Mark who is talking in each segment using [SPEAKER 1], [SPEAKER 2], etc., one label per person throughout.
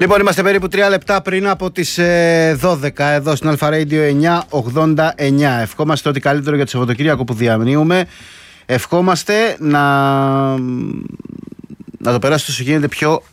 [SPEAKER 1] Λοιπόν, είμαστε περίπου 3 λεπτά πριν από τις 12 εδώ στην Αλφα Radio 989. Ευχόμαστε ότι καλύτερο για το Σαββατοκύριακο που διανύουμε. Ευχόμαστε να το περάσετε όσο γίνεται πιο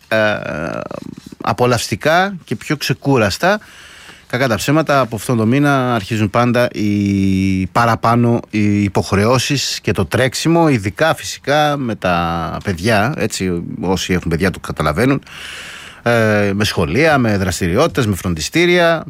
[SPEAKER 1] απολαυστικά και πιο ξεκούραστα. Κακά τα ψέματα, από αυτόν τον μήνα αρχίζουν πάντα οι παραπάνω οι υποχρεώσεις και το τρέξιμο, ειδικά φυσικά με τα παιδιά, έτσι, όσοι έχουν παιδιά το καταλαβαίνουν, με σχολεία, με δραστηριότητες, με φροντιστήρια.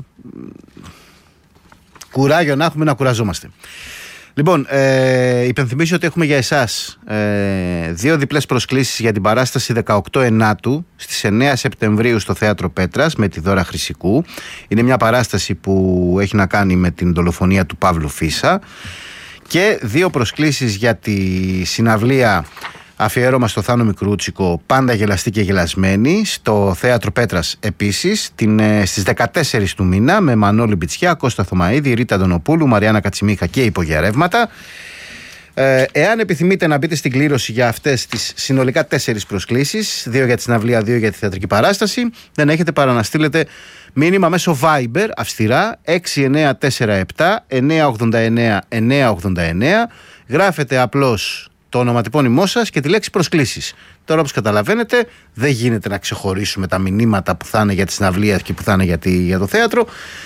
[SPEAKER 1] Κουράγιο να έχουμε, να κουραζόμαστε. Λοιπόν, υπενθυμίσω ότι έχουμε για εσάς 2 διπλές προσκλήσεις για την παράσταση 18 Ενάτου στις 9 Σεπτεμβρίου στο Θέατρο Πέτρας με τη Δώρα Χρυσικού. Είναι μια παράσταση που έχει να κάνει με την δολοφονία του Παύλου Φίσα. Και 2 προσκλήσεις για τη συναυλία αφιέρωμα στο Θάνο Μικρούτσικο, πάντα γελαστή και γελασμένη, στο Θέατρο Πέτρας επίσης, στις 14 του μήνα, με Μανώλη Μπιτσιά, Κώστα Θωμαίδη, Ρίτα Ντονοπούλου, Μαριάννα Κατσιμίχα και υπογερεύματα. Εάν επιθυμείτε να μπείτε στην κλήρωση για αυτές τις συνολικά 4 προσκλήσεις, 2 για τη συναυλία, 2 για τη θεατρική παράσταση, δεν έχετε παρά να στείλετε μήνυμα μέσω Viber, αυστηρά, 6947 989 989. Γράφετε απλώς το ονοματεπώνυμό σας και τη λέξη προσκλήσεις. Τώρα, όπως καταλαβαίνετε, δεν γίνεται να ξεχωρίσουμε τα μηνύματα που θα είναι για τη συναυλία και που θα είναι για το θέατρο.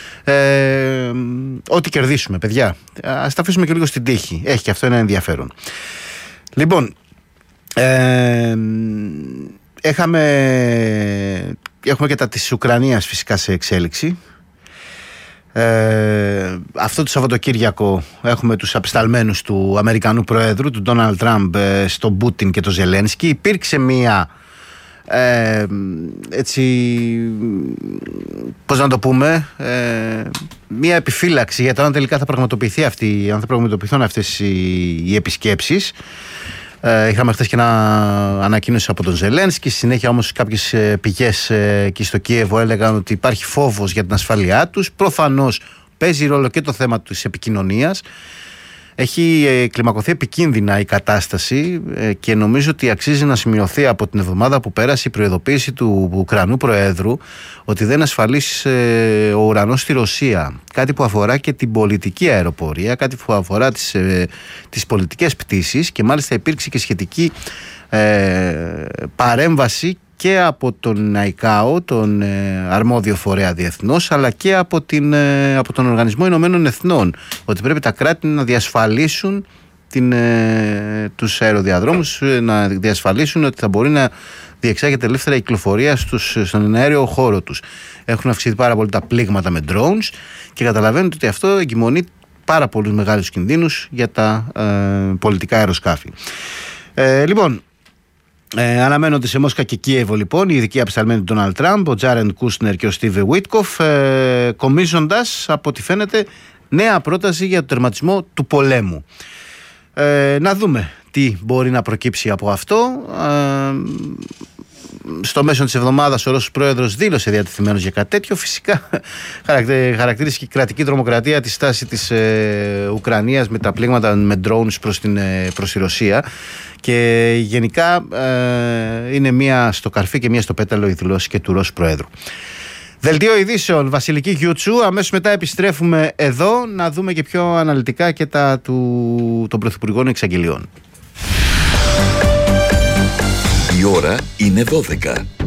[SPEAKER 1] Ό,τι κερδίσουμε, παιδιά. Ας τα αφήσουμε και λίγο στην τύχη. Έχει και αυτό ένα ενδιαφέρον. Λοιπόν, έχουμε και τα της Ουκρανίας φυσικά σε εξέλιξη. Αυτό το Σαββατοκύριακο έχουμε τους απεσταλμένους του Αμερικανού Προέδρου, του Ντόναλντ Τραμπ, στον Πούτιν και τον Ζελένσκι. Υπήρξε μία πώς να το πούμε, μία επιφύλαξη για το αν τελικά θα πραγματοποιηθούν αυτές οι επισκέψεις. Είχαμε χθες και ανακοίνωση από τον Ζελένσκι. Στη συνέχεια όμως κάποιες πηγές εκεί στο Κίεβο έλεγαν ότι υπάρχει φόβος για την ασφάλειά τους. Προφανώς παίζει ρόλο και το θέμα της επικοινωνίας. Έχει κλιμακωθεί επικίνδυνα η κατάσταση και νομίζω ότι αξίζει να σημειωθεί από την εβδομάδα που πέρασε η προειδοποίηση του Ουκρανού Προέδρου ότι δεν είναι ασφαλής ο ουρανός στη Ρωσία. Κάτι που αφορά και την πολιτική αεροπορία, κάτι που αφορά τις πολιτικές πτήσεις, και μάλιστα υπήρξε και σχετική παρέμβαση και από τον ΑΙΚΑΟ, τον αρμόδιο φορέα διεθνώς, αλλά και από τον Οργανισμό Ηνωμένων Εθνών, ότι πρέπει τα κράτη να διασφαλίσουν τους αεροδιαδρόμους, να διασφαλίσουν ότι θα μπορεί να διεξάγεται ελεύθερα η κυκλοφορία στον αέριο χώρο τους. Έχουν αυξηθεί πάρα πολύ τα πλήγματα με drones και καταλαβαίνετε ότι αυτό εγκυμονεί πάρα πολλούς μεγάλους κινδύνους για τα πολιτικά αεροσκάφη. Λοιπόν, αναμένονται σε Μόσχα και Κίεβο λοιπόν οι ειδικοί απεσταλμένοι του Ντόναλντ Τραμπ, ο Τζάρεντ Κούσνερ και ο Στίβε Βίτκοφ, κομίζοντας από ό,τι φαίνεται νέα πρόταση για το τερματισμό του πολέμου. Να δούμε τι μπορεί να προκύψει από αυτό. Στο μέσο της εβδομάδας ο Ρώσος Πρόεδρος δήλωσε διατεθειμένος για κάτι τέτοιο. Φυσικά χαρακτήρισε και η κρατική τρομοκρατία τη στάση της Ουκρανίας με τα πλήγματα με drones προς τη Ρωσία. Και γενικά είναι μία στο καρφί και μία στο πέταλο η δηλώση και του Ρώσου Προέδρου. Δελτίο ειδήσεων, Βασιλική Γιούτσου. Αμέσως μετά επιστρέφουμε εδώ να δούμε και πιο αναλυτικά και τα των Πρωθυπουργών Εξαγγελιών.
[SPEAKER 2] Η ώρα είναι 12.